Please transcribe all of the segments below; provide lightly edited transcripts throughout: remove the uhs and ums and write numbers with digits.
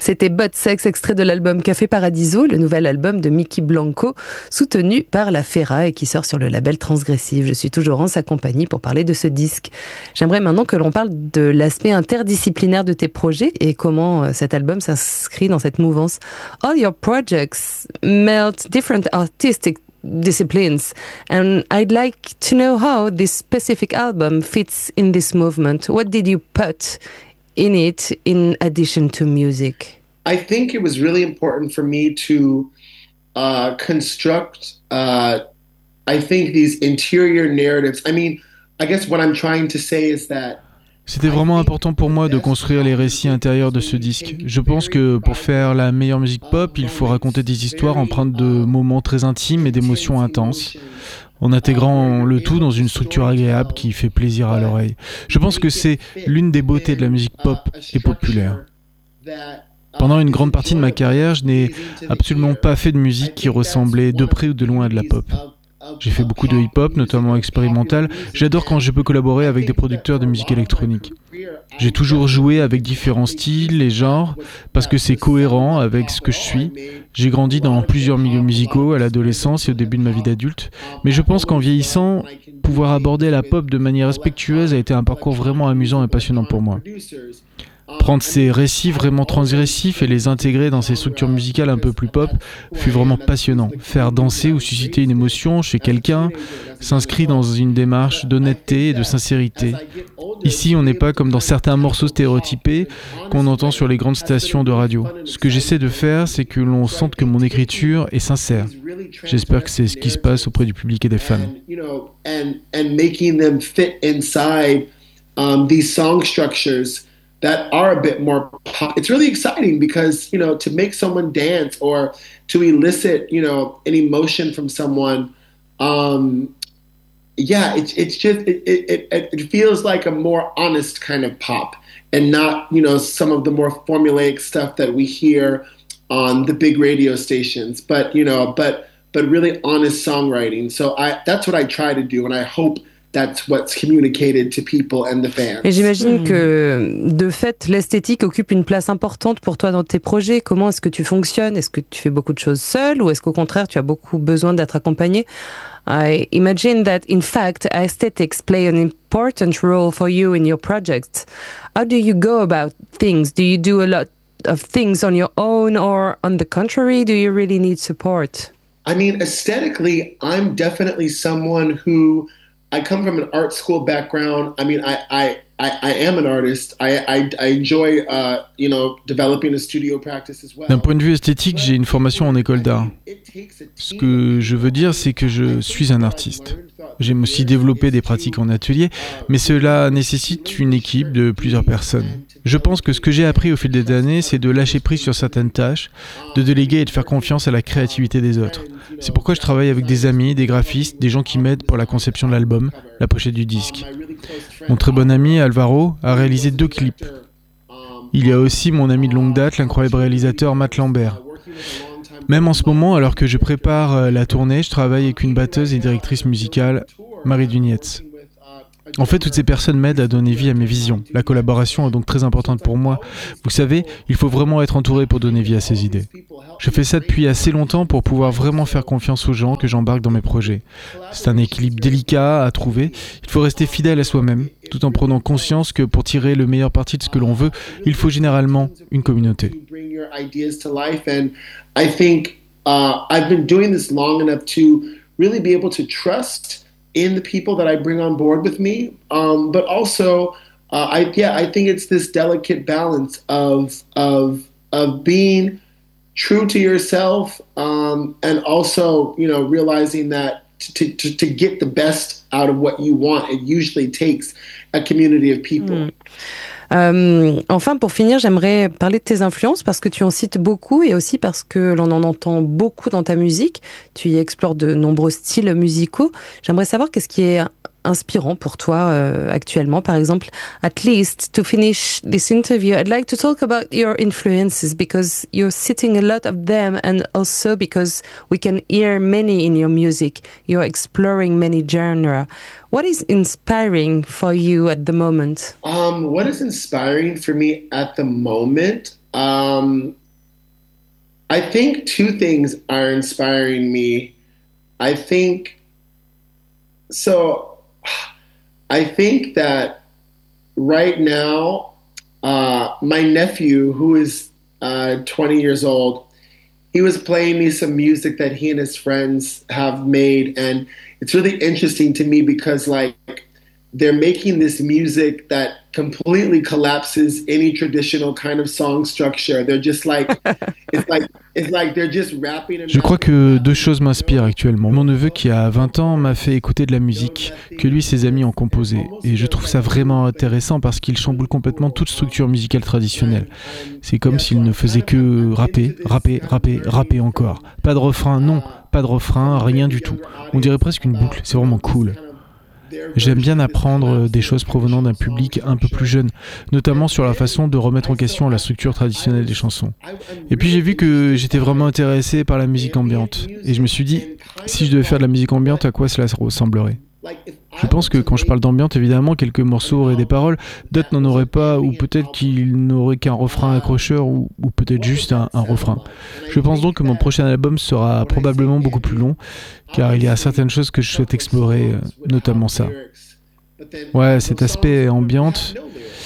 C'était Bot Sex, extrait de l'album Café Paradiso, le nouvel album de Mickey Blanco, soutenu par la FERA et qui sort sur le label Transgressive. Je suis toujours en sa compagnie pour parler de ce disque. J'aimerais maintenant que l'on parle de l'aspect interdisciplinaire de tes projets et comment cet album s'inscrit dans cette mouvance. All your projects melt different artistic disciplines, and I'd like to know how this specific album fits in this movement. What did you put in it in addition to music? I think it was really important for me to construct, I think, these interior narratives. I mean, I guess what I'm trying to say is that C'était vraiment important pour moi de construire les récits intérieurs de ce disque. Je pense que pour faire la meilleure musique pop, il faut raconter des histoires empreintes de moments très intimes et d'émotions intenses, en intégrant le tout dans une structure agréable qui fait plaisir à l'oreille. Je pense que c'est l'une des beautés de la musique pop et populaire. Pendant une grande partie de ma carrière, je n'ai absolument pas fait de musique qui ressemblait de près ou de loin à de la pop. J'ai fait beaucoup de hip-hop, notamment expérimental. J'adore quand je peux collaborer avec des producteurs de musique électronique. J'ai toujours joué avec différents styles et genres, parce que c'est cohérent avec ce que je suis. J'ai grandi dans plusieurs milieux musicaux à l'adolescence et au début de ma vie d'adulte. Mais je pense qu'en vieillissant, pouvoir aborder la pop de manière respectueuse a été un parcours vraiment amusant et passionnant pour moi. Prendre ces récits vraiment transgressifs et les intégrer dans ces structures musicales un peu plus pop fut vraiment passionnant. Faire danser ou susciter une émotion chez quelqu'un s'inscrit dans une démarche d'honnêteté et de sincérité. Ici, on n'est pas comme dans certains morceaux stéréotypés qu'on entend sur les grandes stations de radio. Ce que j'essaie de faire, c'est que l'on sente que mon écriture est sincère. J'espère que c'est ce qui se passe auprès du public et des fans. These song structures that are a bit more pop. It's really exciting because, to make someone dance or to elicit, an emotion from someone, it's just, it feels like a more honest kind of pop and not, some of the more formulaic stuff that we hear on the big radio stations, but really honest songwriting. So that's what I try to do, and I hope that's what's communicated to people and the fans. Et j'imagine que, de fait, l'esthétique occupe une place importante pour toi dans tes projets. Comment est-ce que tu fonctionnes? Est-ce que tu fais beaucoup de choses seul ou est-ce qu'au contraire, tu as beaucoup besoin d'être accompagné? I imagine that, in fact, aesthetics play an important role for you in your projects. How do you go about things? Do you do a lot of things on your own, or on the contrary, do you really need support? I mean, aesthetically, I'm definitely someone who, I come from an art school background. I mean, I am an artist. I enjoy, developing a studio practice as well. D'un point de vue esthétique, j'ai une formation en école d'art. Ce que je veux dire, c'est que je suis un artiste. J'aime aussi développer des pratiques en atelier, mais cela nécessite une équipe de plusieurs personnes. Je pense que ce que j'ai appris au fil des années, c'est de lâcher prise sur certaines tâches, de déléguer et de faire confiance à la créativité des autres. C'est pourquoi je travaille avec des amis, des graphistes, des gens qui m'aident pour la conception de l'album, la pochette du disque. Mon très bon ami Alvaro a réalisé 2 clips. Il y a aussi mon ami de longue date, l'incroyable réalisateur Matt Lambert. Même en ce moment, alors que je prépare la tournée, je travaille avec une batteuse et directrice musicale, Marie Dunietz. En fait, toutes ces personnes m'aident à donner vie à mes visions. La collaboration est donc très importante pour moi. Vous savez, il faut vraiment être entouré pour donner vie à ses idées. Je fais ça depuis assez longtemps pour pouvoir vraiment faire confiance aux gens que j'embarque dans mes projets. C'est un équilibre délicat à trouver. Il faut rester fidèle à soi-même, tout en prenant conscience que pour tirer le meilleur parti de ce que l'on veut, il faut généralement une communauté. I think I've been doing this long enough to really be able to trust in the people that I bring on board with me, but also I think it's this delicate balance of being true to yourself, and also realizing that to get the best out of what you want, it usually takes a community of people. Enfin, pour finir, j'aimerais parler de tes influences parce que tu en cites beaucoup et aussi parce que l'on en entend beaucoup dans ta musique. Tu y explores de nombreux styles musicaux. J'aimerais savoir qu'est-ce qui est inspirant pour toi actuellement? Par exemple, at least to finish this interview, I'd like to talk about your influences because you're citing a lot of them, and also because we can hear many in your music. You're exploring many genres. What is inspiring for you at the moment? What is inspiring for me at the moment? I think two things are inspiring me. I think that right now, my nephew, who is 20 years old, he was playing me some music that he and his friends have made, and it's really interesting to me because they're making this music that completely collapses any traditional kind of song structure. They're just it's like they're just rapping. Je crois que deux choses m'inspirent actuellement. Mon neveu qui a 20 ans m'a fait écouter de la musique que lui et ses amis ont composée. Et je trouve ça vraiment intéressant parce qu'il chamboule complètement toute structure musicale traditionnelle. C'est comme s'il ne faisait que rapper encore. Pas de refrain, non, pas de refrain, rien du tout. On dirait presque une boucle, c'est vraiment cool. J'aime bien apprendre des choses provenant d'un public un peu plus jeune, notamment sur la façon de remettre en question la structure traditionnelle des chansons. Et puis j'ai vu que j'étais vraiment intéressé par la musique ambiante. Et je me suis dit, si je devais faire de la musique ambiante, à quoi cela ressemblerait ? Je pense que quand je parle d'ambiante, évidemment, quelques morceaux auraient des paroles, d'autres n'en auraient pas, ou peut-être qu'ils n'auraient qu'un refrain accrocheur, ou peut-être juste un refrain. Je pense donc que mon prochain album sera probablement beaucoup plus long, car il y a certaines choses que je souhaite explorer, notamment ça. Ouais, cet aspect ambiante,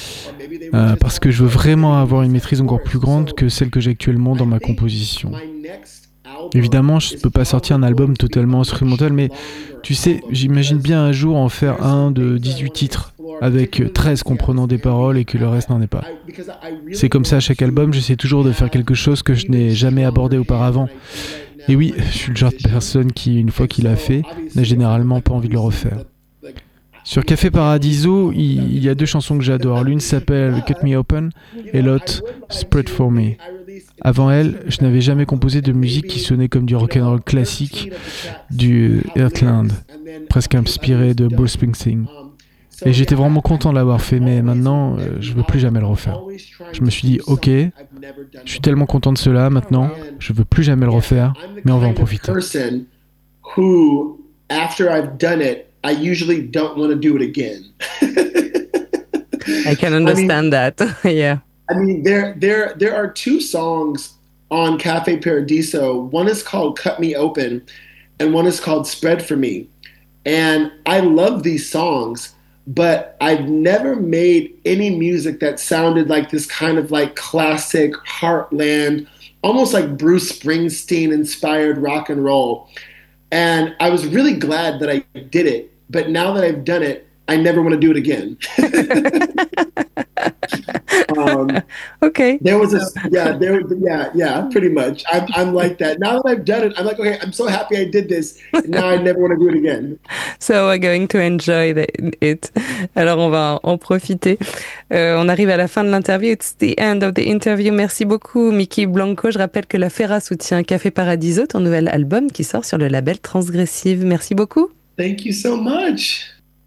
parce que je veux vraiment avoir une maîtrise encore plus grande que celle que j'ai actuellement dans ma composition. Évidemment, je ne peux pas sortir un album totalement instrumental, mais tu sais, j'imagine bien un jour en faire un de 18 titres, avec 13 comprenant des paroles et que le reste n'en est pas. C'est comme ça à chaque album, j'essaie toujours de faire quelque chose que je n'ai jamais abordé auparavant. Et oui, je suis le genre de personne qui, une fois qu'il l'a fait, n'a généralement pas envie de le refaire. Sur Café Paradiso, il y a deux chansons que j'adore. L'une s'appelle Cut Me Open et l'autre Spread For Me. Avant elle, je n'avais jamais composé de musique qui sonnait comme du rock'n'roll classique, du Heartland, presque inspiré de Bruce Springsteen. Et j'étais vraiment content de l'avoir fait, mais maintenant, je ne veux plus jamais le refaire. Je me suis dit, ok, je suis tellement content de cela, maintenant, je ne veux plus jamais le refaire, mais on va en profiter. I usually don't want to do it again. I can understand that. Yeah. I mean, there are two songs on Cafe Paradiso. One is called Cut Me Open, and one is called Spread For Me. And I love these songs, but I've never made any music that sounded like this kind of like classic heartland, almost like Bruce Springsteen inspired rock and roll. And I was really glad that I did it, but now that I've done it, I never want to do it again. Okay. There was pretty much. I'm like that. Now that I've done it, I'm like, okay, I'm so happy I did this. Now I never want to do it again. So we're going to enjoy it. Alors on va en profiter. On arrive à la fin de l'interview. It's the end of the interview. Merci beaucoup, Mickey Blanco. Je rappelle que la Fera soutient Café Paradiso, ton nouvel album qui sort sur le label Transgressive. Merci beaucoup. Thank you so much.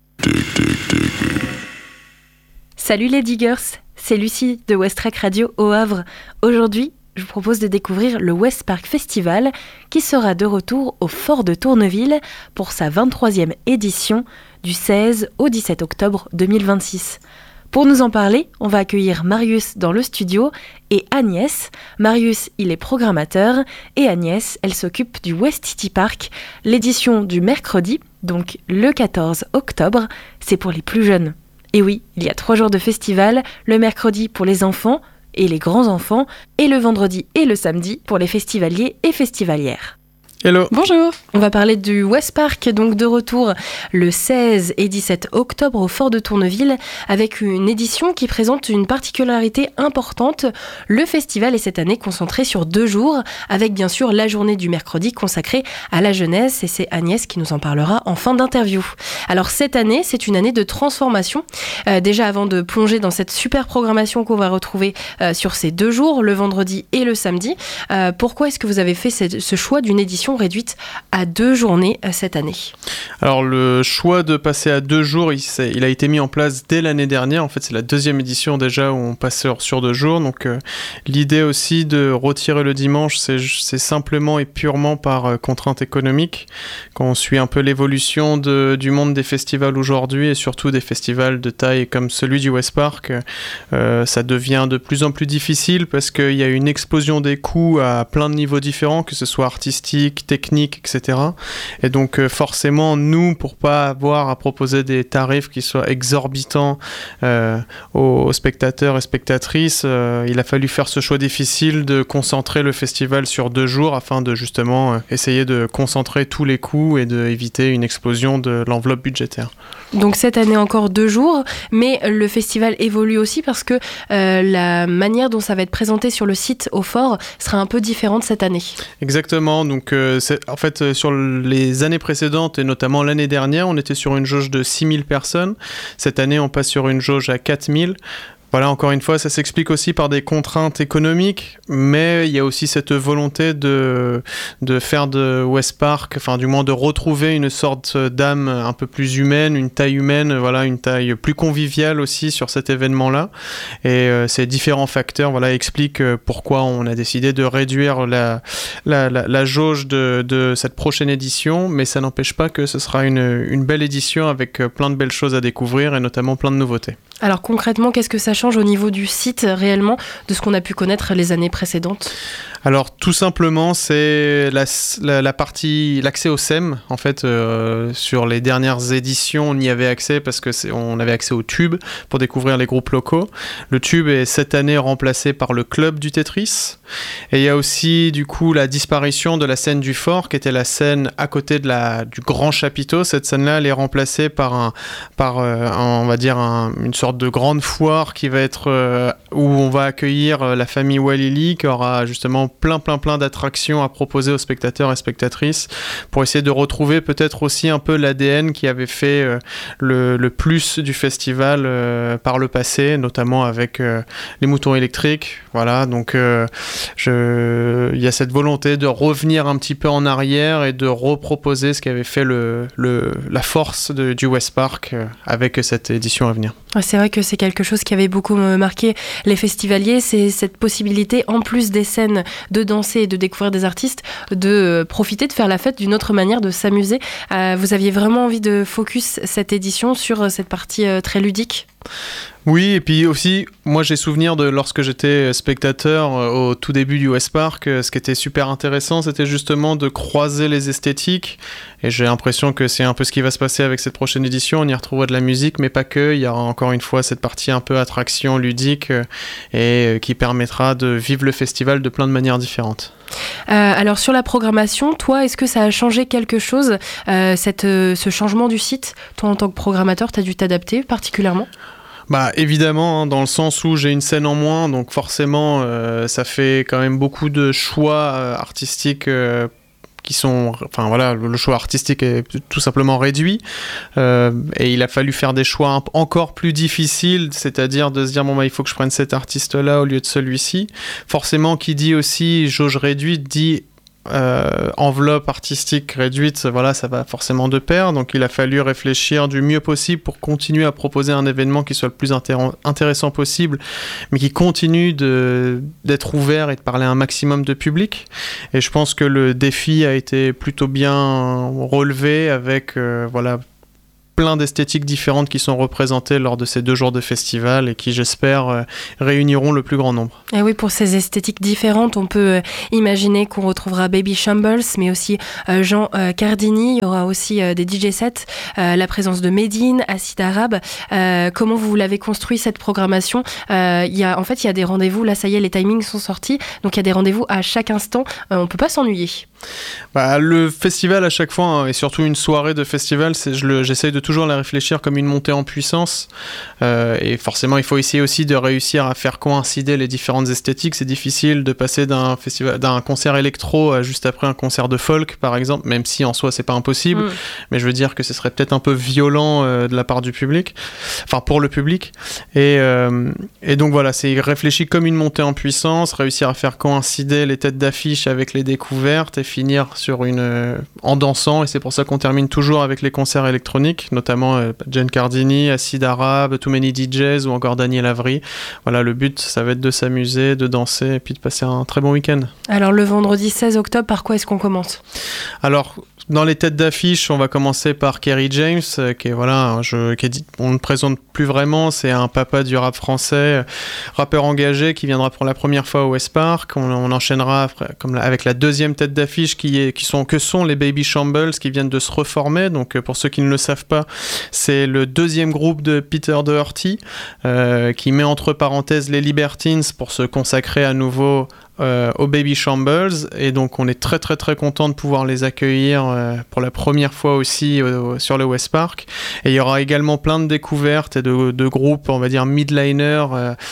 Salut les diggers, c'est Lucie de West Track Radio au Havre. Aujourd'hui, je vous propose de découvrir le West Park Festival qui sera de retour au Fort de Tourneville pour sa 23e édition du 16 au 17 octobre 2026. Pour nous en parler, on va accueillir Marius dans le studio et Agnès. Marius, il est programmateur et Agnès, elle s'occupe du West City Park. L'édition du mercredi, donc le 14 octobre, c'est pour les plus jeunes. Et oui, il y a 3 jours de festival, le mercredi pour les enfants et les grands-enfants, et le vendredi et le samedi pour les festivaliers et festivalières. Hello. Bonjour. On va parler du West Park, donc de retour le 16 et 17 octobre au Fort de Tourneville, avec une édition qui présente une particularité importante. Le festival est cette année concentré sur 2 jours, avec bien sûr la journée du mercredi consacrée à la jeunesse, et c'est Agnès qui nous en parlera en fin d'interview. Alors cette année, c'est une année de transformation. Déjà avant de plonger dans cette super programmation qu'on va retrouver sur ces 2 jours, le vendredi et le samedi, pourquoi est-ce que vous avez fait ce choix d'une édition édition réduite à 2 journées cette année. Alors le choix de passer à 2 jours, il a été mis en place dès l'année dernière. En fait, c'est la 2e édition déjà où on passe sur 2 jours. Donc l'idée aussi de retirer le dimanche, c'est simplement et purement par contrainte économique. Quand on suit un peu l'évolution du monde des festivals aujourd'hui et surtout des festivals de taille comme celui du West Park, ça devient de plus en plus difficile parce qu'il y a une explosion des coûts à plein de niveaux différents, que ce soit artistique, technique, etc. Et donc forcément, nous, pour pas avoir à proposer des tarifs qui soient exorbitants aux spectateurs et spectatrices, il a fallu faire ce choix difficile de concentrer le festival sur 2 jours afin de justement essayer de concentrer tous les coûts et d'éviter une explosion de l'enveloppe budgétaire. Donc cette année encore 2 jours, mais le festival évolue aussi parce que la manière dont ça va être présenté sur le site au Fort sera un peu différente cette année. Exactement, donc en fait sur les années précédentes et notamment l'année dernière, on était sur une jauge de 6000 personnes. Cette année, on passe sur une jauge à 4000. Voilà, encore une fois, ça s'explique aussi par des contraintes économiques, mais il y a aussi cette volonté de faire de West Park, enfin du moins de retrouver une sorte d'âme un peu plus humaine, une taille humaine, voilà, une taille plus conviviale aussi sur cet événement-là. Et ces différents facteurs, voilà, expliquent pourquoi on a décidé de réduire la jauge de cette prochaine édition, mais ça n'empêche pas que ce sera une belle édition avec plein de belles choses à découvrir et notamment plein de nouveautés. Alors concrètement, qu'est-ce que ça change au niveau du site réellement de ce qu'on a pu connaître les années précédentes ? Alors tout simplement, c'est la partie, l'accès au SEM. En fait, sur les dernières éditions, on y avait accès parce que on avait accès au Tube pour découvrir les groupes locaux. Le Tube est cette année remplacé par le Club du Tetris. Et il y a aussi du coup la disparition de la scène du Fort, qui était la scène à côté du grand chapiteau. Cette scène-là, elle est remplacée par on va dire une sorte de grande foire qui va être où on va accueillir la famille Walili, qui aura justement plein d'attractions à proposer aux spectateurs et spectatrices pour essayer de retrouver peut-être aussi un peu l'ADN qui avait fait le plus du festival par le passé, notamment avec les moutons électriques. Voilà, donc il y a cette volonté de revenir un petit peu en arrière et de reproposer ce qui avait fait la force du West Park avec cette édition à venir. C'est vrai que c'est quelque chose qui avait beaucoup marqué les festivaliers, c'est cette possibilité, en plus des scènes, de danser et de découvrir des artistes, de profiter de faire la fête d'une autre manière, de s'amuser. Vous aviez vraiment envie de focus cette édition sur cette partie très ludique ? Oui, et puis aussi, moi j'ai souvenir de lorsque j'étais spectateur au tout début du West Park, ce qui était super intéressant, c'était justement de croiser les esthétiques, et j'ai l'impression que c'est un peu ce qui va se passer avec cette prochaine édition. On y retrouvera de la musique, mais pas que, il y aura encore une fois cette partie un peu attraction ludique, et qui permettra de vivre le festival de plein de manières différentes. Alors sur la programmation, toi, est-ce que ça a changé quelque chose, ce changement du site ? Toi, en tant que programmateur, tu as dû t'adapter particulièrement ? Bah évidemment, hein, dans le sens où j'ai une scène en moins, donc forcément ça fait quand même beaucoup de choix artistiques qui sont, enfin voilà, le choix artistique est tout simplement réduit, et il a fallu faire des choix encore plus difficiles, c'est-à-dire de se dire bon bah il faut que je prenne cet artiste-là au lieu de celui-ci. Forcément, qui dit aussi jauge réduite dit enveloppe artistique réduite, voilà, ça va forcément de pair, donc il a fallu réfléchir du mieux possible pour continuer à proposer un événement qui soit le plus intéressant possible, mais qui continue d'être ouvert et de parler à un maximum de public. Et je pense que le défi a été plutôt bien relevé avec voilà, plein d'esthétiques différentes qui sont représentées lors de ces 2 jours de festival et qui, j'espère, réuniront le plus grand nombre. Et oui, pour ces esthétiques différentes, on peut imaginer qu'on retrouvera Baby Shambles, mais aussi Jean Cardini. Il y aura aussi des DJ sets, la présence de Medine, Acid Arabe. Comment vous l'avez construit cette programmation ? Il y a des rendez-vous, là ça y est, les timings sont sortis, donc il y a des rendez-vous à chaque instant. On ne peut pas s'ennuyer. Bah, le festival à chaque fois, hein, et surtout une soirée de festival, j'essaye de toujours la réfléchir comme une montée en puissance, et forcément il faut essayer aussi de réussir à faire coïncider les différentes esthétiques. C'est difficile de passer d'un concert électro à juste après un concert de folk par exemple, même si en soi c'est pas impossible, mais je veux dire que ce serait peut-être un peu violent de la part du public, enfin pour le public, et donc voilà, c'est réfléchi comme une montée en puissance, réussir à faire coïncider les têtes d'affiche avec les découvertes, et finir en dansant, et c'est pour ça qu'on termine toujours avec les concerts électroniques, notamment Jen Cardini, Acid Arabe, Too Many DJs ou encore Daniel Avery. Voilà, le but, ça va être de s'amuser, de danser et puis de passer un très bon week-end. Alors le vendredi 16 octobre, par quoi est-ce qu'on commence ? Alors, dans les têtes d'affiche, on va commencer par Kerry James, qui est on ne présente plus vraiment, c'est un papa du rap français, rappeur engagé qui viendra pour la première fois au West Park. On enchaînera avec la deuxième tête d'affiche que sont les Baby Shambles qui viennent de se reformer. Donc pour ceux qui ne le savent pas, c'est le deuxième groupe de Peter Doherty qui met entre parenthèses les Libertines pour se consacrer à nouveau aux Baby Shambles, et donc on est très très très content de pouvoir les accueillir pour la première fois aussi sur le West Park. Et il y aura également plein de découvertes et de groupes, on va dire midliners,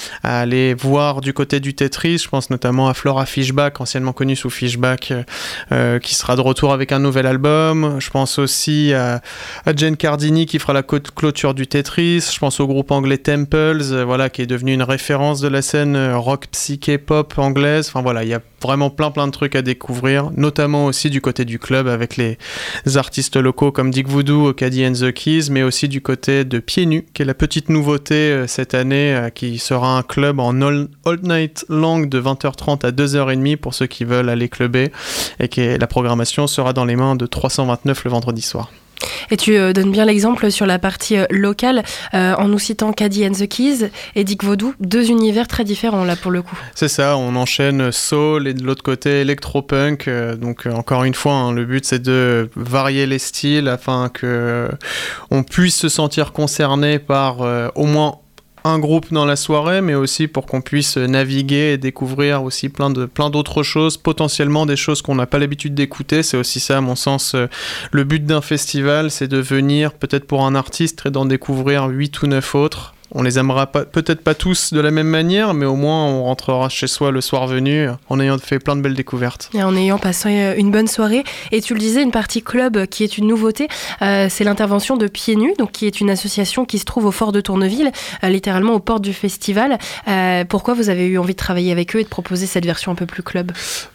à aller voir du côté du Tetris. Je pense notamment à Flora Fishback, anciennement connue sous Fishback, qui sera de retour avec un nouvel album. Je pense aussi à Jen Cardini qui fera la clôture du Tetris. Je pense au groupe anglais Temples, qui est devenu une référence de la scène rock psyché pop anglaise. Enfin voilà, il y a vraiment plein de trucs à découvrir, notamment aussi du côté du club avec les artistes locaux comme Dick Voodoo, Caddy and the Keys, mais aussi du côté de Pieds Nus, qui est la petite nouveauté cette année, qui sera un club en all night long de 20h30 à 2h30 pour ceux qui veulent aller clubber, et la programmation sera dans les mains de 329 le vendredi soir. Et tu donnes bien l'exemple sur la partie locale en nous citant Caddy and the Keys et Dick Voodoo, deux univers très différents là pour le coup. C'est ça, on enchaîne soul et de l'autre côté electropunk, donc encore une fois le but c'est de varier les styles afin que on puisse se sentir concerné par au moins un groupe dans la soirée, mais aussi pour qu'on puisse naviguer et découvrir aussi plein d'autres choses, potentiellement des choses qu'on n'a pas l'habitude d'écouter. C'est aussi ça, à mon sens, le but d'un festival, c'est de venir peut-être pour un artiste et d'en découvrir 8 ou 9 autres. On les aimera peut-être pas tous de la même manière, mais au moins on rentrera chez soi le soir venu en ayant fait plein de belles découvertes. Et en ayant passé une bonne soirée. Et tu le disais, une partie club qui est une nouveauté, c'est l'intervention de Pieds Nus, donc qui est une association qui se trouve au Fort de Tourneville, littéralement aux portes du festival. Pourquoi vous avez eu envie de travailler avec eux et de proposer cette version un peu plus club ?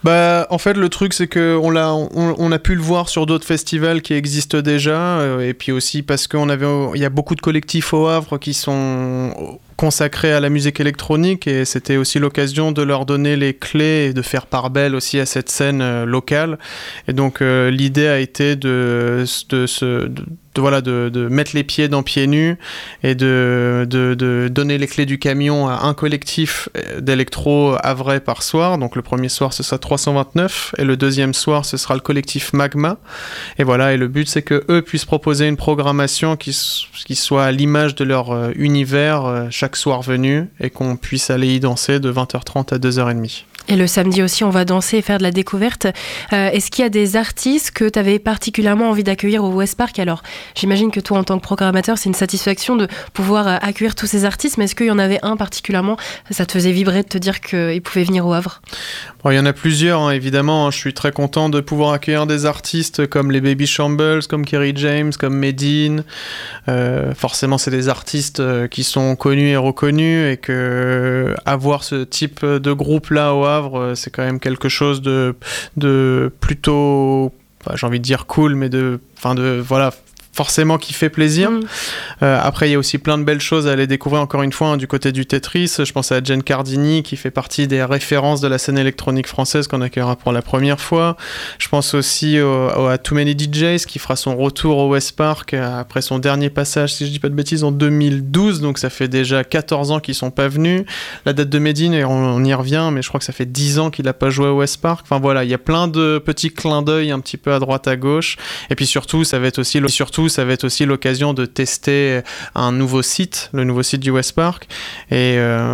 En fait, le truc c'est que on a pu le voir sur d'autres festivals qui existent déjà, et puis aussi parce il y a beaucoup de collectifs au Havre qui sont consacrés à la musique électronique, et c'était aussi l'occasion de leur donner les clés et de faire part belle aussi à cette scène locale. Et donc l'idée a été de mettre les pieds dans Pieds Nus et de donner les clés du camion à un collectif d'électro havrais par soir. Donc le premier soir ce sera 329 et le deuxième soir ce sera le collectif Magma. Et voilà, et le but c'est que eux puissent proposer une programmation qui soit à l'image de leur univers chaque soir venu, et qu'on puisse aller y danser de 20h30 à 2h30. Et le samedi aussi, on va danser et faire de la découverte. Est-ce qu'il y a des artistes que tu avais particulièrement envie d'accueillir au West Park ? Alors, j'imagine que toi, en tant que programmateur, c'est une satisfaction de pouvoir accueillir tous ces artistes, mais est-ce qu'il y en avait un particulièrement ? Ça te faisait vibrer de te dire qu'il pouvait venir au Havre ? Bon, il y en a plusieurs, évidemment. Je suis très content de pouvoir accueillir des artistes comme les Baby Shambles, comme Kerry James, comme Medine. Forcément, c'est des artistes qui sont connus et reconnus, et que avoir ce type de groupe-là au Havre, c'est quand même quelque chose de plutôt, j'ai envie de dire cool, mais forcément qui fait plaisir. Après, il y a aussi plein de belles choses à aller découvrir, encore une fois, du côté du Tetris. Je pense à Jen Cardini, qui fait partie des références de la scène électronique française, qu'on accueillera pour la première fois. Je pense aussi à Too Many DJs, qui fera son retour au West Park après son dernier passage, si je dis pas de bêtises, en 2012. Donc ça fait déjà 14 ans qu'ils sont pas venus. La date de Medine, on y revient, mais je crois que ça fait 10 ans qu'il a pas joué au West Park. Enfin voilà, il y a plein de petits clins d'œil un petit peu à droite à gauche. Et puis surtout, ça va être aussi l'occasion de tester un nouveau site, le nouveau site du West Park. Et